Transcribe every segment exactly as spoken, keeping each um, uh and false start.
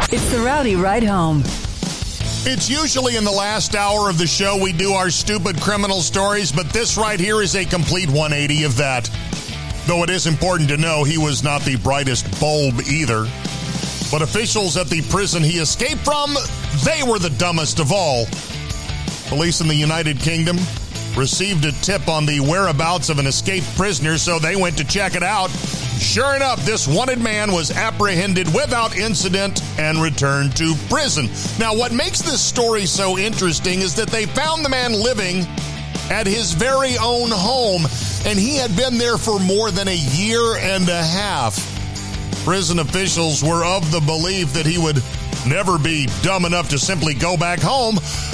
It's the Rowdy Ride Home. It's usually in the last hour of the show we do our stupid criminal stories, but this right here is a complete one eighty of that. Though it is important to know he was not the brightest bulb either. But officials at the prison he escaped from, they were the dumbest of all. Police in the United Kingdom received a tip on the whereabouts of an escaped prisoner, so they went to check it out. Sure enough, this wanted man was apprehended without incident and returned to prison. Now, what makes this story so interesting is that they found the man living at his very own home, and he had been there for more than a year and a half. Prison officials were of the belief that he would never be dumb enough to simply go back home,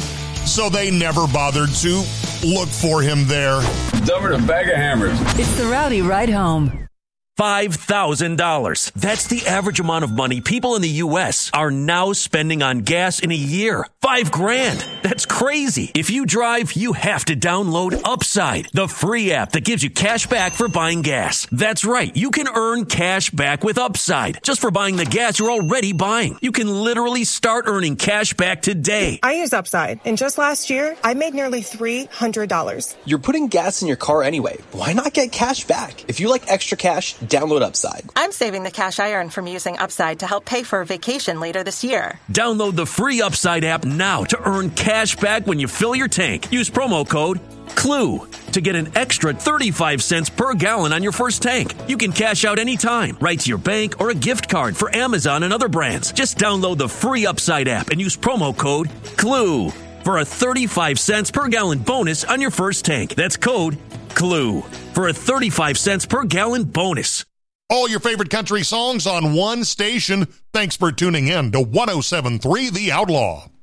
so they never bothered to look for him there. Dumber than a bag of hammers. It's the Rowdy Ride Home. five thousand dollars. That's the average amount of money people in the U S are now spending on gas in a year. Five grand. That's crazy. If you drive, you have to download Upside, the free app that gives you cash back for buying gas. That's right. You can earn cash back with Upside just for buying the gas you're already buying. You can literally start earning cash back today. I use Upside, and just last year, I made nearly three hundred dollars. You're putting gas in your car anyway. Why not get cash back? If you like extra cash, download Upside. I'm saving the cash I earn from using Upside to help pay for a vacation later this year. Download the free Upside app now to earn cash back when you fill your tank. Use promo code CLUE to get an extra thirty-five cents per gallon on your first tank. You can cash out anytime, right to your bank or a gift card for Amazon and other brands. Just download the free Upside app and use promo code CLUE for a thirty-five cents per gallon bonus on your first tank. That's code CLUE for a thirty-five cents per gallon bonus. All your favorite country songs on one station. Thanks for tuning in to one oh seven point three The Outlaw.